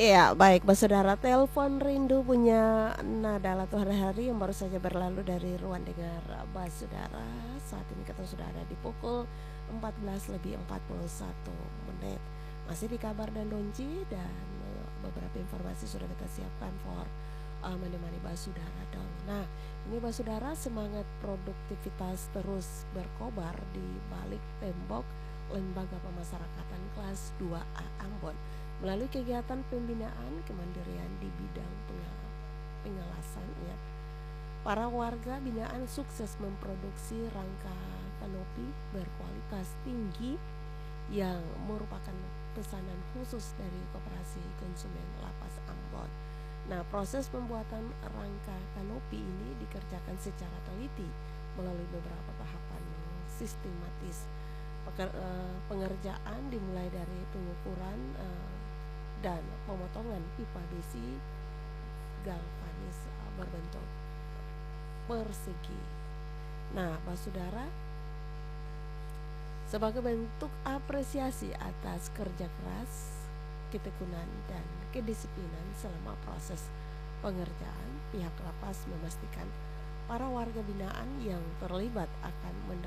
Iya, baik, Mbak Saudara. Telepon rindu punya nada Latu Hari-Hari yang baru saja berlalu dari ruang dengar Mbak Saudara. Saat ini kita sudah ada di pukul 14:41. Masih di kabar dan donci dan beberapa informasi sudah kita siapkan for menemani Mbak Saudara dong. Nah, ini Mbak Saudara, semangat produktivitas terus berkobar di balik tembok Lembaga Pemasyarakatan kelas 2A Ambon melalui kegiatan pembinaan kemandirian di bidang pengelasan ya. Para warga binaan sukses memproduksi rangka kanopi berkualitas tinggi yang merupakan pesanan khusus dari Koperasi Konsumen Lapas Ambon. Nah, proses pembuatan rangka kanopi ini dikerjakan secara teliti melalui beberapa tahapan sistematis. Pengerjaan dimulai dari pengukuran dan pemotongan pipa besi galvanis berbentuk persegi. Nah, Pak Saudara, sebagai bentuk apresiasi atas kerja keras, ketekunan dan kedisiplinan selama proses pengerjaan, pihak lapas memastikan para warga binaan yang terlibat akan